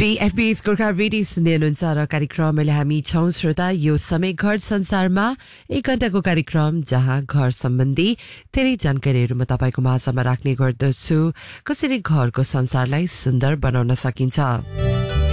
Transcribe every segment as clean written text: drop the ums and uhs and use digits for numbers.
बीएफबीएस Gorkha radio सुन्दै हुनुहुन्छ र कार्यक्रमले हामी छौं श्रोता यो समय घर संसारमा 1 घण्टाको कार्यक्रम जहाँ घर सम्बन्धी धेरै जानकारीहरू म तपाईको माझमा राख्ने गर्दछु कसरी घरको संसारलाई सुन्दर बनाउन सकिन्छ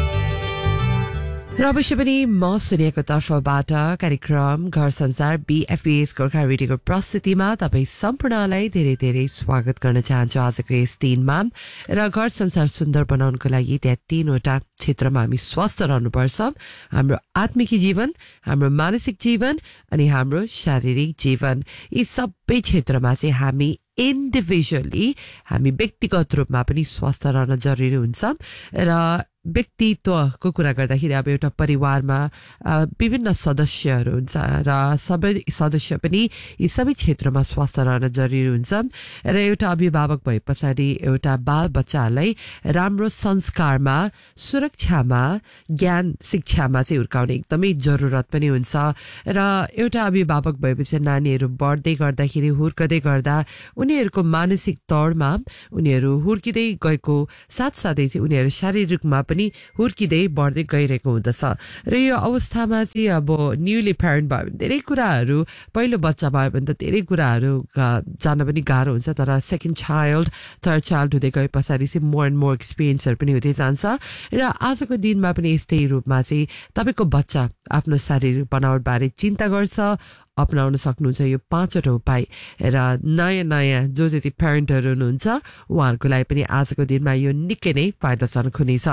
र अवश्य पनि म सुनिएको तर्फबाट कार्यक्रम घर संसार बीएफबीएस गोर्खा रेडियोको प्रस्तुतिमा तपाई सम्पूर्णलाई धेरै धेरै स्वागत गर्न चाहन्छु आजको यस दिनमा र घर संसार सुन्दर बनाउनको लागि त्यहाँ तीनवटा क्षेत्रमा हामी स्वस्थ रहनुपर्छ हाम्रो आत्मिक जीवन हाम्रो मानसिक जीवन अनि हाम्रो शारीरिक जीवन यी सबै क्षेत्रमा चाहिँ हामी इन्डिभिजुअली हामी व्यक्तिगत रूपमा पनि स्वस्थ रहन जरुरी हुन्छ र व्यक्तित्वको कुरा गर्दाखेरि अब एउटा परिवारमा विभिन्न सदस्यहरू हुन्छ र सबै सदस्य पनि यी सबै क्षेत्रमा स्वस्थ रहन जरुरी हुन्छ र एउटा अभिभावक भएपछाडि एउटा बाल बच्चालाई राम्रो संस्कारमा सुरक्षामा ज्ञान शिक्षामा चाहिँ हुर्काउने एकदमै जरुरत पनि हुन्छ र एउटा अभिभावक भएपछि नानीहरू बढ्दै गर्दाखेरि हुर्कदै गर्दा उनीहरूको मानसिक तौरमा उनीहरू हुर्किदै गएको साथसाथै चाहिँ उनीहरू शारीरिकमा पनि हुर्किदै बढ्दै गइरहेको हुँदछ र यो अवस्थामा चाहिँ अब न्यूली प्यारेन्ट भयो भने धेरै कुराहरू पहिलो बच्चा भयो भने त धेरै कुराहरू जान पनि गाह्रो हुन्छ तर सेकेन्ड चाइल्ड थर्ड चाइल्ड हुँदै गए पछाडि चाहिँ मोर एन्ड मोर एक्सपिरियन्सहरू पनि हुँदै जान्छ र आजको दिनमा पनि यस्तै रूपमा चाहिँ तपाईको बच्चा आफ्नो शारीरिक बनावट बारे चिन्ता गर्छ अपनाउन सक्नुहुन्छ यो 5वटा उपाय र नयाँ जो जति प्यारेन्टहरू हुनुहुन्छ उहाँहरूको लागि पनि आजको दिनमा यो निकै नै फाइदाजनक हुनेछ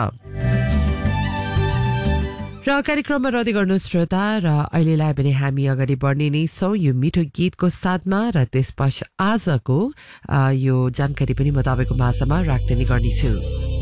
र कार्यक्रममा रहँदै गर्नु श्रोता र अहिलेलाई पनि हामी अगाडि बढ्ने नै छौं यो मिठो गीतको साथमा र त्यसपछि आजको यो जानकारी पनि म तपाईको माझमा राख्दै नै गर्नेछु